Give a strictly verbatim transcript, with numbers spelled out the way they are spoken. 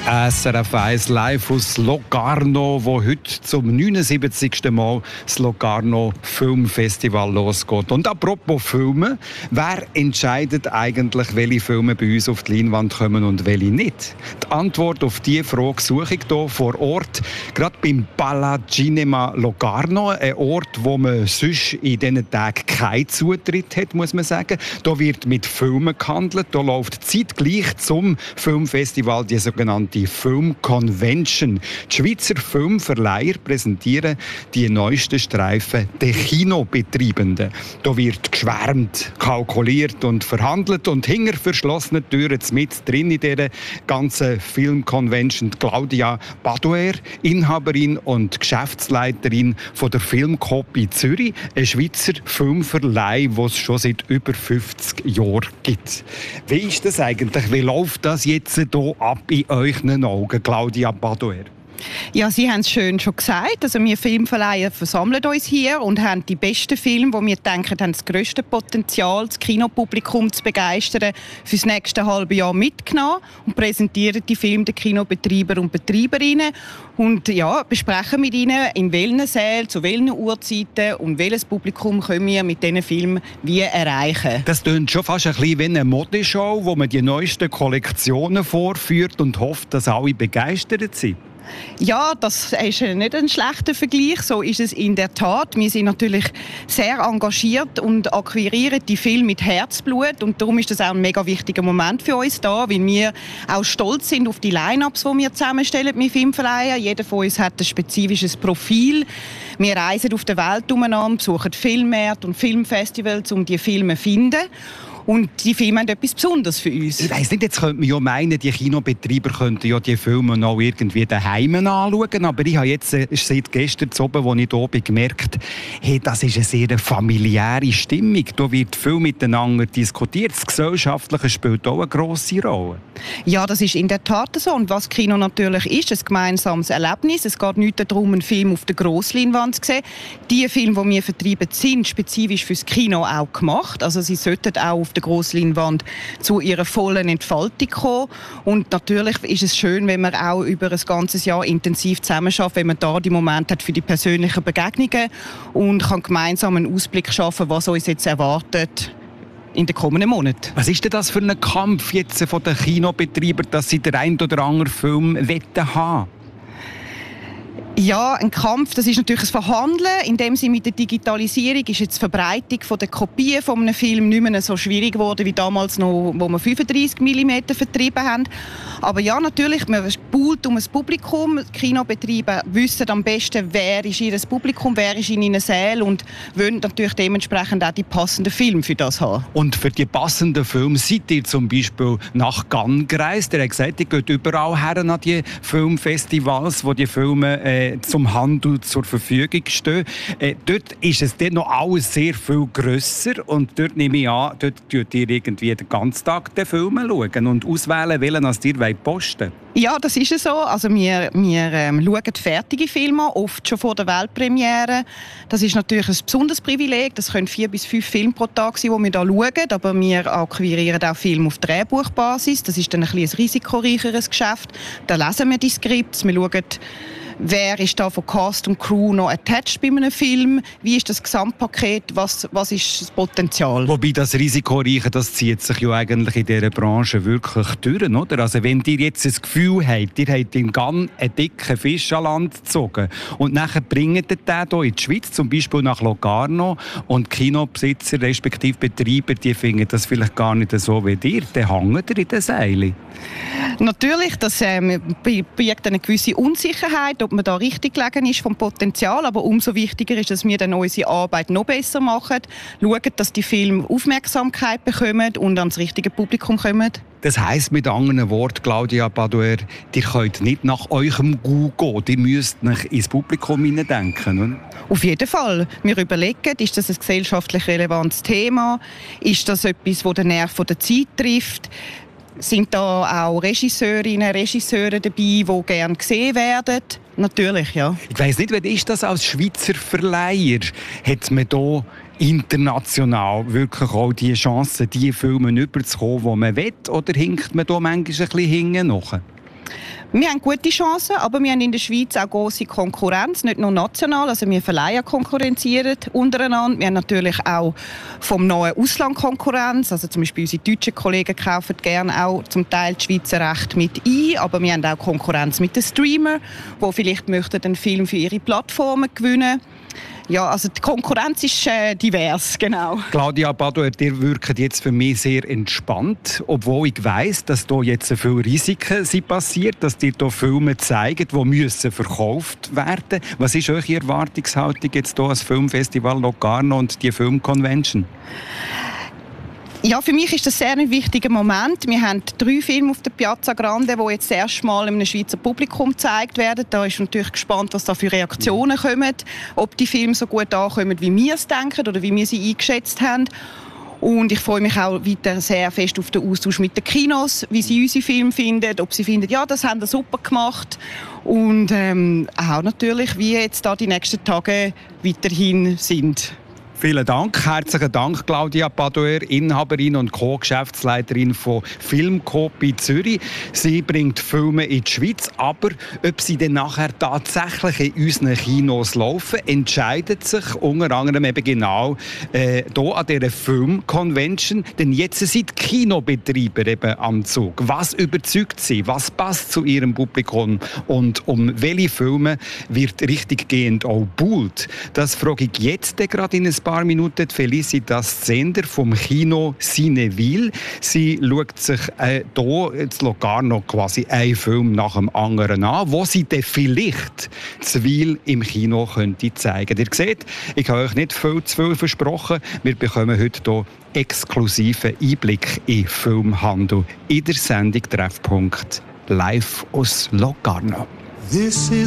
S R F eins live aus Locarno, wo heute zum neunundsiebzigsten Mal das Locarno Filmfestival losgeht. Und apropos Filme, wer entscheidet eigentlich, welche Filme bei uns auf die Leinwand kommen und welche nicht? Die Antwort auf diese Frage suche ich hier vor Ort, gerade beim Palacinema Locarno, ein Ort, wo man sonst in diesen Tagen keinen Zutritt hat, muss man sagen. Da wird mit Filmen gehandelt, da läuft zeitgleich zum Filmfestival die sogenannte die Film Convention. Die Schweizer Filmverleiher präsentieren die neuesten Streifen der Kinobetreibenden. Da wird geschwärmt, kalkuliert und verhandelt und hinter verschlossenen Türen mit drin in dieser ganzen Film Convention Claudia Badoer, Inhaberin und Geschäftsleiterin von der Filmcopy Zürich, ein Schweizer Filmverleih, den es schon seit über fünfzig Jahren gibt. Wie ist das eigentlich? Wie läuft das jetzt hier ab in euch Augen, Claudia Badoer? Ja, Sie haben es schön schon gesagt. Also wir Filmverleiher versammeln uns hier und haben die besten Filme, die wir denken, haben das grösste Potenzial, das Kinopublikum zu begeistern, für das nächste halbe Jahr mitgenommen und präsentieren die Filme den Kinobetreiber und Betreiberinnen und ja, besprechen mit ihnen, in welchen Sälen, zu welchen Uhrzeiten und welches Publikum können wir mit diesen Filmen wie erreichen. Das klingt schon fast ein bisschen wie eine Modeshow, wo man die neuesten Kollektionen vorführt und hofft, dass alle begeistert sind. Ja, das ist nicht ein schlechter Vergleich. So ist es in der Tat. Wir sind natürlich sehr engagiert und akquirieren die Filme mit Herzblut. Und darum ist das auch ein mega wichtiger Moment für uns da, weil wir auch stolz sind auf die Line-Ups, die wir zusammenstellen mit Filmverleihen. Jeder von uns hat ein spezifisches Profil. Wir reisen auf der Welt umeinander, besuchen Filmmärkte und Filmfestivals, um die Filme zu finden. Und die Filme haben etwas Besonderes für uns. Ich weiss nicht, jetzt könnte man ja meinen, die Kinobetreiber könnten ja die Filme noch irgendwie daheim anschauen. Aber ich habe jetzt äh, seit gestern oben, als ich hier bin, gemerkt, hey, das ist eine sehr familiäre Stimmung. Da wird viel miteinander diskutiert. Das Gesellschaftliche spielt auch eine grosse Rolle. Ja, das ist in der Tat so. Und was Kino natürlich ist, ein gemeinsames Erlebnis. Es geht nicht darum, einen Film auf der Grossleinwand zu sehen. Die Filme, die wir vertreiben, sind spezifisch fürs Kino auch gemacht. Also sie sollten auch auf der Grossleinwand zu ihrer vollen Entfaltung kommen. Und natürlich ist es schön, wenn man auch über ein ganzes Jahr intensiv zusammenarbeitet, wenn man da die Momente hat für die persönlichen Begegnungen und kann gemeinsam einen Ausblick schaffen, was uns jetzt erwartet in den kommenden Monaten. Was ist denn das für ein Kampf jetzt von den Kinobetreibern, dass sie den einen oder anderen Film wetten haben? Ja, ein Kampf, das ist natürlich ein Verhandeln. In dem Sinne mit der Digitalisierung ist jetzt die Verbreitung von der Kopien von einem Film nicht mehr so schwierig geworden wie damals noch, wo wir fünfunddreissig Millimeter vertrieben haben. Aber ja, natürlich, man buhlt um ein Publikum. Die Kinobetreiber wissen am besten, wer ist ihr Publikum, wer ist in ihren Sälen und wollen natürlich dementsprechend auch die passenden Filme für das haben. Und für die passenden Filme seid ihr zum Beispiel nach Cannes gereist. Ihr habt gesagt, ihr geht überall her an die Filmfestivals, wo die Filme äh, zum Handel zur Verfügung stehen. Äh, dort ist es dann noch alles sehr viel grösser und dort nehme ich an, dort schaut ihr irgendwie den ganzen Tag den Film schauen und auswählen, welchen als ihr posten wollt. Ja, das ist es so. Also wir, wir ähm, schauen fertige Filme an, oft schon vor der Weltpremiere. Das ist natürlich ein besonderes Privileg. Das können vier bis fünf Filme pro Tag sein, die wir hier schauen. Aber wir akquirieren auch Filme auf Drehbuchbasis. Das ist dann ein, ein risikoreicheres Geschäft. Da lesen wir die Skripts, wir schauen, wer ist da von Cast und Crew noch attached bei einem Film? Wie ist das Gesamtpaket? Was, was ist das Potenzial? Wobei das Risikoreiche, das zieht sich ja eigentlich in dieser Branche wirklich durch, oder? Also wenn ihr jetzt das Gefühl habt, ihr habt in Cannes einen dicken Fisch an Land gezogen und nachher bringt ihr den hier in die Schweiz, zum Beispiel nach Locarno, und Kinobesitzer respektive Betreiber, die finden das vielleicht gar nicht so wie ihr, dann hängt ihr in den Seilen. Natürlich, das ähm, birgt eine gewisse Unsicherheit, ob man da richtig gelegen ist vom Potenzial, aber umso wichtiger ist, dass wir dann unsere Arbeit noch besser machen, schauen, dass die Filme Aufmerksamkeit bekommen und ans richtige Publikum kommen. Das heisst mit anderen Worten, Claudia Badoer, ihr könnt nicht nach eurem Gu gehen, ihr müsst nicht ins Publikum hineindenken, oder? Auf jeden Fall. Wir überlegen, ist das ein gesellschaftlich relevantes Thema? Ist das etwas, das den Nerv der Zeit trifft? Sind da auch Regisseurinnen, Regisseure dabei, die gerne gesehen werden? Natürlich, ja. Ich weiss nicht, wie ist das als Schweizer Verleiher? Hat man hier international wirklich auch die Chance, die Filme überzukommen, die man will? Oder hinkt man da manchmal ein bisschen hinten nach? Wir haben gute Chancen, aber wir haben in der Schweiz auch grosse Konkurrenz, nicht nur national, also wir Verleiher konkurrenzieren untereinander. Wir haben natürlich auch vom neuen Ausland Konkurrenz, also zum Beispiel unsere deutschen Kollegen kaufen gerne auch zum Teil das Schweizer Recht mit ein, aber wir haben auch Konkurrenz mit den Streamern, die vielleicht möchten einen Film für ihre Plattformen gewinnen. Ja, also die Konkurrenz ist äh, divers, genau. Claudia Badoer, ihr wirkt jetzt für mich sehr entspannt, obwohl ich weiss, dass hier jetzt viele Risiken sind passiert, dass ihr hier Filme zeigen, die müssen verkauft werden. Was ist eure Erwartungshaltung jetzt hier als Filmfestival Locarno und die Filmconvention? Ja, für mich ist das sehr ein wichtiger Moment. Wir haben drei Filme auf der Piazza Grande, die jetzt das erste Mal einem Schweizer Publikum gezeigt werden. Da ist natürlich gespannt, was da für Reaktionen kommen, ob die Filme so gut ankommen, wie wir es denken oder wie wir sie eingeschätzt haben. Und ich freue mich auch weiter sehr fest auf den Austausch mit den Kinos, wie sie unsere Filme finden, ob sie finden, ja, das haben sie super gemacht. Und ähm, auch natürlich, wie jetzt da die nächsten Tage weiterhin sind. Vielen Dank. Herzlichen Dank, Claudia Badoer, Inhaberin und Co-Geschäftsleiterin von Filmcoop Zürich. Sie bringt Filme in die Schweiz, aber ob sie dann nachher tatsächlich in unseren Kinos laufen, entscheidet sich unter anderem eben genau äh, hier an dieser Filmconvention. Denn jetzt sind die Kinobetreiber eben am Zug. Was überzeugt sie? Was passt zu ihrem Publikum? Und um welche Filme wird richtiggehend auch buhlt? Das frage ich jetzt gerade in ein paar Minuten Felicitas Zender vom Kino Cineville. Sie schaut sich äh, hier in Locarno quasi einen Film nach dem anderen an, wo sie dann vielleicht Zwil im Kino könnte zeigen. Ihr seht, ich habe euch nicht viel zu viel versprochen. Wir bekommen heute hier exklusiven Einblick in Filmhandel in der Sendung Treffpunkt live aus Locarno.